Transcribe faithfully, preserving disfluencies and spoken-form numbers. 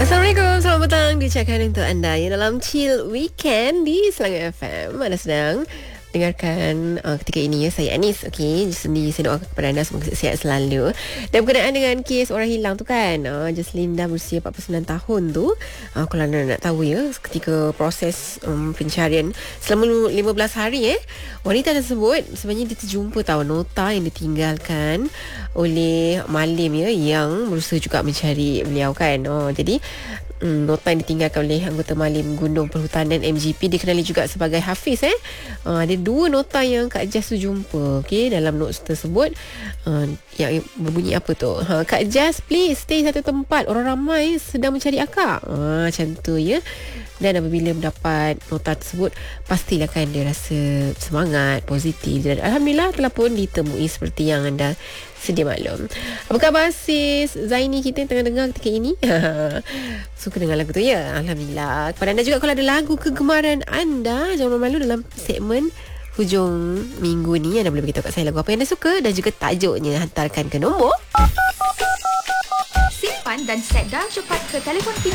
Assalamualaikum, selamat petang. Diucapkan untuk anda yang dalam chill weekend di Selangor F M. Anda sedang dengarkan uh, ketika ini ya, saya Anis. Okey, sendiri saya doakan kepada anda semoga sihat selalu. Dan berkenaan dengan kes orang hilang tu kan, uh, Jaslinda berusia empat puluh sembilan tahun tu, uh, kalau anda nak tahu ya, ketika proses um, pencarian selama lima belas hari eh, wanita tersebut sebenarnya dia terjumpa tahu nota yang ditinggalkan oleh malim ya, yang berusaha juga mencari beliau kan. Oh, jadi Hmm, nota yang ditinggalkan oleh anggota Malim Gunung Perhutanan M G P, dikenali juga sebagai Hafiz eh. Uh, ada dua nota yang Kak Jas tu jumpa. Okey, dalam notes tersebut uh, yang berbunyi apa tu? Ha, Kak Jas, please stay satu tempat. Orang ramai sedang mencari akak. Ha, macam tu ya. Dan apabila mendapat nota tersebut, pastilah kan dia rasa semangat, positif. Dan alhamdulillah telah pun ditemui seperti yang anda sedia maklum. Apa khabar sis Zaini kita yang tengah dengar ketika ini? Suka dengar lagu tu ya? Alhamdulillah. Kepada anda juga, kalau ada lagu kegemaran anda, jangan malu dalam segmen hujung minggu ni, anda boleh beritahu kat saya lagu apa yang anda suka dan juga tajuknya, hantarkan ke nombor Simpan dan set dah cepat ke telefon